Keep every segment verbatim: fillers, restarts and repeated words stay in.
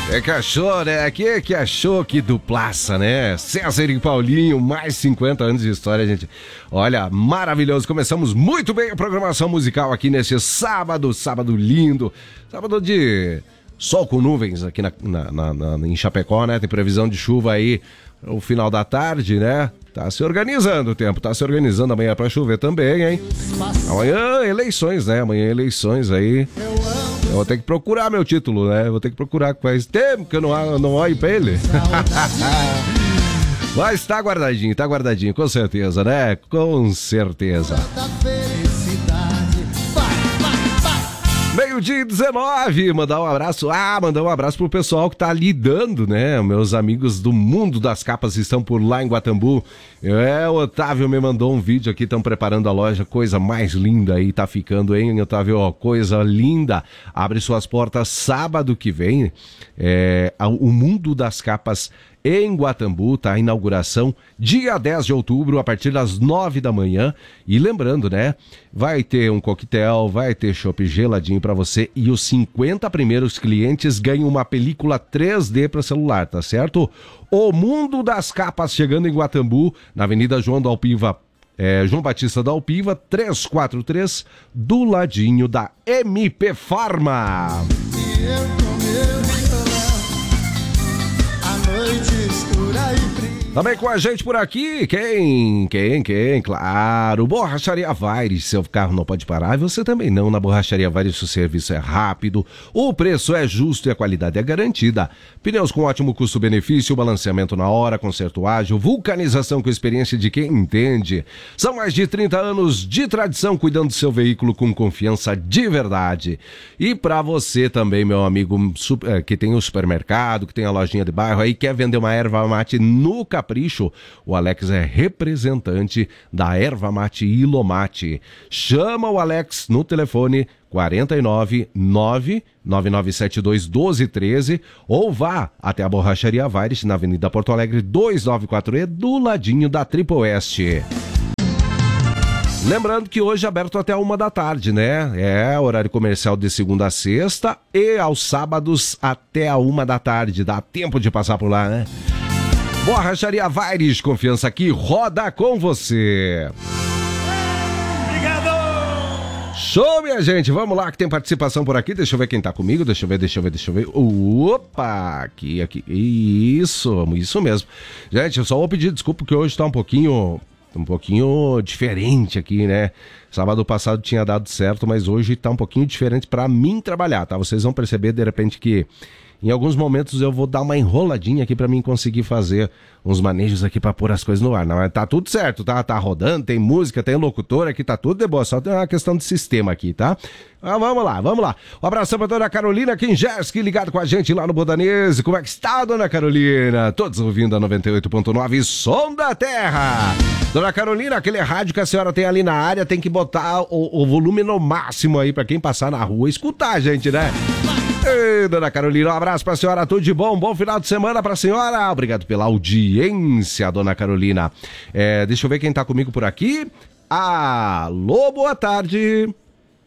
É que achou, né? Que que achou que duplaça, né? César e Paulinho, mais cinquenta anos de história, gente. Olha, maravilhoso. Começamos muito bem a programação musical aqui nesse sábado, sábado lindo. Sábado de sol com nuvens aqui na, na, na, na, em Chapecó, né? Tem previsão de chuva aí no final da tarde, né? Tá se organizando o tempo, tá se organizando amanhã pra chover também, hein? Amanhã eleições, né? Amanhã eleições aí. Eu vou ter que procurar meu título, né? Vou ter que procurar, faz tempo que eu não, não olho pra ele. Mas tá guardadinho, tá guardadinho, com certeza, né? Com certeza. Meio-dia e dezenove, mandar um abraço, ah, mandar um abraço pro pessoal que tá lidando, né? Meus amigos do Mundo das Capas estão por lá em Guatambu. É, o Otávio me mandou um vídeo aqui, estão preparando a loja, coisa mais linda aí, tá ficando, hein, Otávio? Ó, coisa linda. Abre suas portas sábado que vem, é, o Mundo das Capas em Guatambu, tá? A inauguração dia dez de outubro, a partir das nove da manhã. E lembrando, né? Vai ter um coquetel, vai ter chopp geladinho pra você e os cinquenta primeiros clientes ganham uma película três D para celular, tá certo? O Mundo das Capas chegando em Guatambu, na Avenida João da Alpiva, é, João Batista da Alpiva, trezentos e quarenta e três, do ladinho da M P Pharma. Também com a gente por aqui, quem, quem, quem, claro, Borracharia Vaires, seu carro não pode parar e você também não. Na Borracharia Vaires o serviço é rápido, o preço é justo e a qualidade é garantida. Pneus com ótimo custo-benefício, balanceamento na hora, conserto ágil, vulcanização com experiência de quem entende. São mais de trinta anos de tradição cuidando do seu veículo com confiança de verdade. E para você também, meu amigo, que tem o supermercado, que tem a lojinha de bairro aí, quer vender uma erva mate no Capricho, o Alex é representante da Erva Mate Ilomate. Chama o Alex no telefone quarenta e nove, nove nove nove sete dois, um dois um três ou vá até a Borracharia Vaires na Avenida Porto Alegre duzentos e noventa e quatro E, do ladinho da Triple Oeste. Lembrando que hoje é aberto até uma da tarde, né? É horário comercial de segunda a sexta e aos sábados até a uma da tarde. Dá tempo de passar por lá, né? Borracharia Vaires, confiança aqui, roda com você. Obrigado! Show, minha gente, vamos lá que tem participação por aqui, deixa eu ver quem tá comigo, deixa eu ver, deixa eu ver, deixa eu ver. Opa, aqui, aqui, isso, isso mesmo. Gente, eu só vou pedir desculpa porque hoje tá um pouquinho, um pouquinho diferente aqui, né? Sábado passado tinha dado certo, mas hoje tá um pouquinho diferente pra mim trabalhar, tá? Vocês vão perceber de repente que em alguns momentos eu vou dar uma enroladinha aqui pra mim conseguir fazer uns manejos aqui pra pôr as coisas no ar. Não, mas tá tudo certo, tá? Tá rodando, tem música, tem locutor aqui, tá tudo de boa. Só tem uma questão de sistema aqui, tá? Ah, vamos lá, vamos lá. Um abração pra dona Carolina Kinjerski, ligado com a gente lá no Bodanese. Como é que está, dona Carolina? Todos ouvindo a noventa e oito ponto nove, Som da Terra. Dona Carolina, aquele rádio que a senhora tem ali na área, tem que botar o, o volume no máximo aí pra quem passar na rua escutar a gente, né? Ei, dona Carolina, um abraço pra senhora, tudo de bom, bom final de semana pra senhora, obrigado pela audiência, dona Carolina. É, deixa eu ver quem tá comigo por aqui. Alô, boa tarde.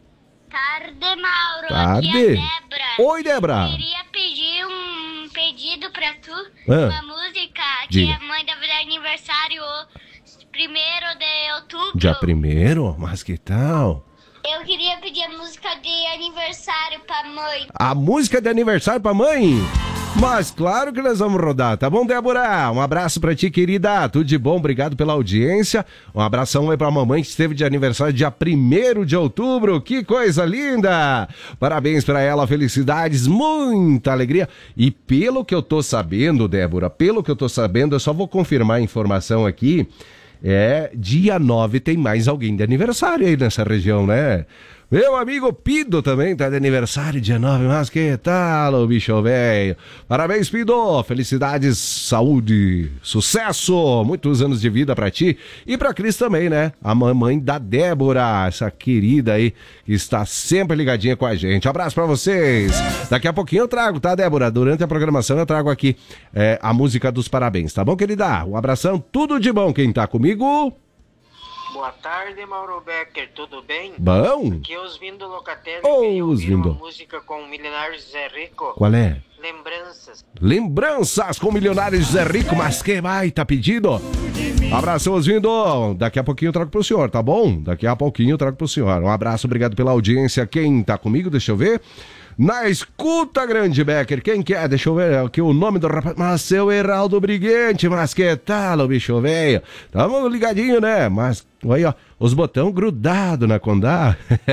Tarde, Mauro. Tarde. Aqui é a Débora. Oi, Débora. Eu queria pedir um pedido pra tu, ah. uma música que Diga. a mãe deve dar aniversário primeiro de outubro. Dia primeiro? Mas que tal? Eu queria pedir a música de aniversário pra mãe. A música de aniversário pra mãe? Mas claro que nós vamos rodar, tá bom, Débora? Um abraço pra ti, querida, tudo de bom, obrigado pela audiência. Um abração aí pra mamãe que esteve de aniversário dia primeiro de outubro, que coisa linda! Parabéns pra ela, felicidades, muita alegria. E pelo que eu tô sabendo, Débora, pelo que eu tô sabendo, eu só vou confirmar a informação aqui. É, dia nove tem mais alguém de aniversário aí nessa região, né? Meu amigo Pido também tá de aniversário dia nove, mas que tal, o bicho velho? Parabéns, Pido! Felicidades, saúde, sucesso, muitos anos de vida pra ti e pra Cris também, né? A mamãe da Débora, essa querida aí que está sempre ligadinha com a gente. Um abraço pra vocês! Daqui a pouquinho eu trago, tá, Débora? Durante a programação eu trago aqui é, a música dos parabéns, tá bom, querida? Um abração, tudo de bom quem tá comigo. Boa tarde, Mauro Becker, tudo bem? Bom. Aqui é Osvindo Locatelli, Ô, queria ouvir Osvindo. uma música com o milionário Zé Rico. Qual é? Lembranças. Lembranças com Milionários José Rico, mas que baita pedido. Abraços vindo. Daqui a pouquinho eu trago pro senhor, tá bom? Daqui a pouquinho eu trago pro senhor. Um abraço, obrigado pela audiência. Quem tá comigo, deixa eu ver. Na escuta, grande Becker, quem que é? Deixa eu ver aqui o nome do rapaz. Mas seu Heraldo Briguente, mas que tal, o bicho velho? Tamo ligadinho, né? Mas, olha, ó, os botão grudado na Condá.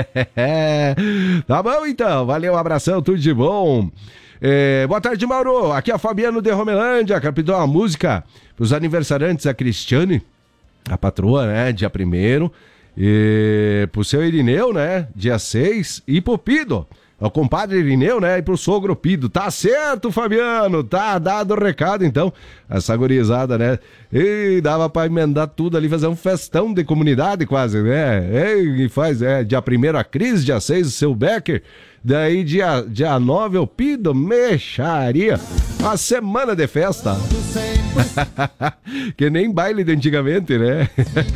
Tá bom, então. Valeu, um abração, tudo de bom. É, boa tarde, Mauro. Aqui é o Fabiano de Romelândia. Quero pedir uma música pros aniversariantes, a Cristiane, a patroa, né? Dia primeiro. E pro seu Irineu, né? Dia seis. E pro Pido. O compadre Irineu, né? E pro sogro Pido. Tá certo, Fabiano. Tá dado o recado, então. Essa gurizada, né? E dava pra emendar tudo ali, fazer um festão de comunidade quase, né? E faz, é, dia primeiro a Cris, dia seis o seu Becker. Daí dia, dia nove o Pido, mexaria. Uma semana de festa. Que nem baile de antigamente, né?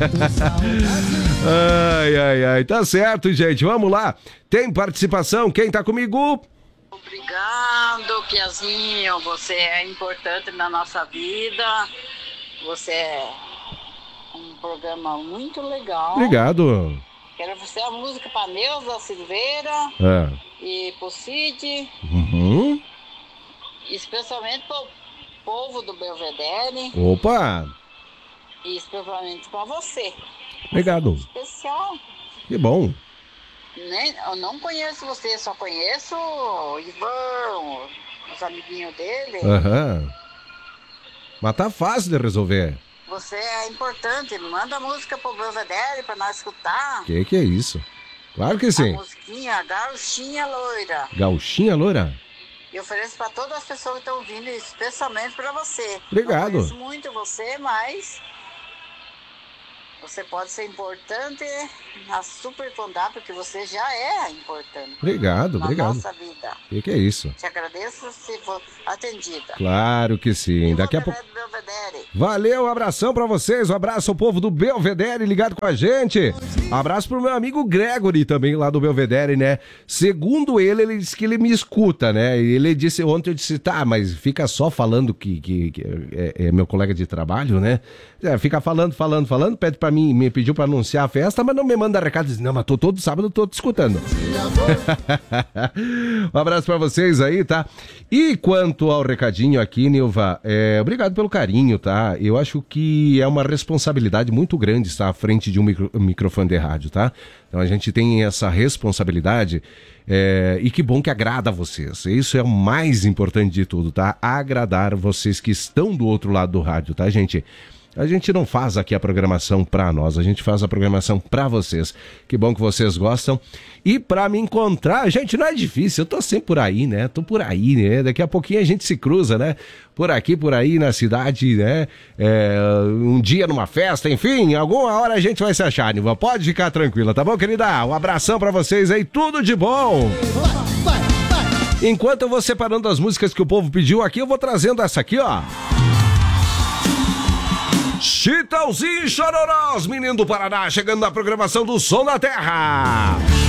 Ai, ai, ai. Tá certo, gente. Vamos lá. Tem participação? Quem tá comigo? Obrigado, Piazinho. Você é importante na nossa vida. Você é um programa muito legal. Obrigado. Quero você a música para Neuza Silveira É. e pro Cid. Uhum. Especialmente pro povo do Belvedere. Opa! E especialmente para você. Obrigado. Especial. Que bom. Nem, eu não conheço você, só conheço o Ivan, os amiguinhos dele. Aham. Mas tá fácil de resolver. Você é importante, manda música pro Belvedere pra nós escutar. Que que é isso? Claro que sim. A musiquinha Gauchinha Loira. Gauchinha Loura? E ofereço pra todas as pessoas que estão ouvindo, especialmente pra você. Obrigado. Não conheço muito você, mas você pode ser importante na Super Condá, porque você já é importante. Obrigado, na obrigado. nossa vida. Que que é isso? Te agradeço se for atendida. Claro que sim. Daqui a pouco. Valeu, um abração pra vocês, um abraço ao povo do Belvedere ligado com a gente. Abraço pro meu amigo Gregory também lá do Belvedere, né? Segundo ele, ele disse que ele me escuta, né? Ele disse ontem, eu disse, tá, mas fica só falando que, que, que é, é meu colega de trabalho, né? É, fica falando, falando, falando, pede pra mim, me pediu pra anunciar a festa, mas não me manda recado, diz, não, mas tô todo sábado, eu tô te escutando. Um abraço pra vocês aí, tá? E quanto ao recadinho aqui, Nilva, é, obrigado pelo carinho, tá? Eu acho que é uma responsabilidade muito grande estar à frente de um micro, microfone de rádio, tá? Então a gente tem essa responsabilidade é, e que bom que agrada a vocês. Isso é o mais importante de tudo, tá? Agradar vocês que estão do outro lado do rádio, tá, gente? A gente não faz aqui a programação pra nós, a gente faz a programação pra vocês. Que bom que vocês gostam. E pra me encontrar, gente, não é difícil, eu tô sempre por aí, né? Tô por aí, né? Daqui a pouquinho a gente se cruza, né? Por aqui, por aí, na cidade, né? É, um dia numa festa, enfim, alguma hora a gente vai se achar, Nilva. Pode ficar tranquila, tá bom, querida? Um abração pra vocês aí, tudo de bom! Enquanto eu vou separando as músicas que o povo pediu aqui, eu vou trazendo essa aqui, ó. Chitãozinho e Chororós, menino do Paraná, chegando na programação do Som da Terra.